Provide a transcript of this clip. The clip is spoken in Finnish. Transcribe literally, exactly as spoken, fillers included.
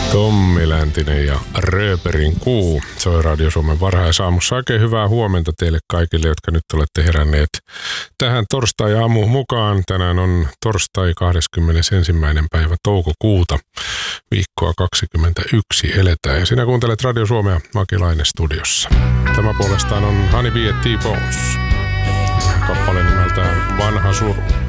Tommi Läntinen ja Rööperin kuu soi Radio Suomen varhaisaamussa. Oikein hyvää huomenta teille kaikille, jotka nyt olette heränneet tähän torstai-aamuun mukaan. Tänään on torstai kahdeskymmenesensimmäinen päivä toukokuuta, viikkoa kaksikymmentäyksi eletään. Ja sinä kuuntelet Radio Suomea, Maki Laine studiossa. Tämä puolestaan on Honey Bee and T-Bones. Kappale nimeltään Vanha suru.